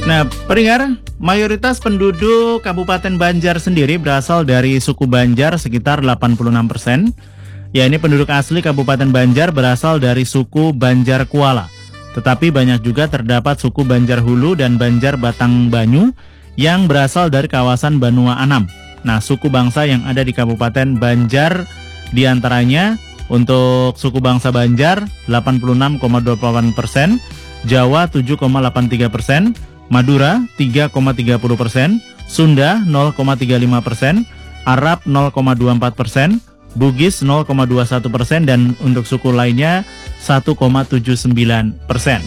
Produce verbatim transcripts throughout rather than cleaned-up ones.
Nah, pendengar, mayoritas penduduk Kabupaten Banjar sendiri berasal dari suku Banjar sekitar delapan puluh enam persen. Ya, ini penduduk asli Kabupaten Banjar berasal dari suku Banjar Kuala. Tetapi banyak juga terdapat suku Banjar Hulu dan Banjar Batang Banyu yang berasal dari kawasan Banua Anam. Nah, suku bangsa yang ada di Kabupaten Banjar diantaranya untuk suku bangsa Banjar delapan puluh enam koma dua delapan persen, Jawa tujuh koma delapan tiga persen, Madura tiga koma tiga puluh persen, Sunda nol koma tiga lima persen, Arab nol koma dua empat persen, Bugis nol koma dua satu persen, dan untuk suku lainnya satu koma tujuh sembilan persen.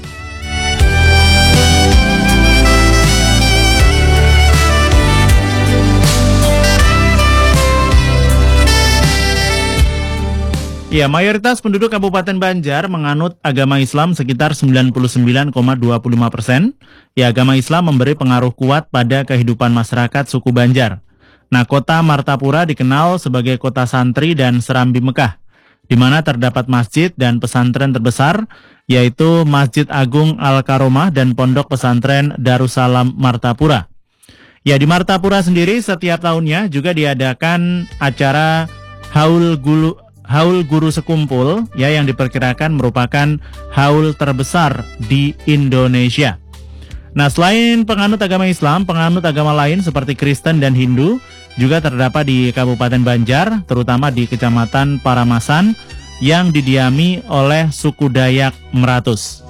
Ya, mayoritas penduduk Kabupaten Banjar menganut agama Islam sekitar sembilan puluh sembilan koma dua lima persen. Ya, agama Islam memberi pengaruh kuat pada kehidupan masyarakat suku Banjar. Nah, kota Martapura dikenal sebagai kota santri dan serambi Mekah, di mana terdapat masjid dan pesantren terbesar, yaitu Masjid Agung Al-Karomah dan Pondok Pesantren Darussalam Martapura. Ya, di Martapura sendiri setiap tahunnya juga diadakan acara Haul Gulu Haul Guru Sekumpul, ya, yang diperkirakan merupakan haul terbesar di Indonesia. Nah, selain penganut agama Islam, penganut agama lain seperti Kristen dan Hindu juga terdapat di Kabupaten Banjar, terutama di Kecamatan Paramasan yang didiami oleh suku Dayak Meratus.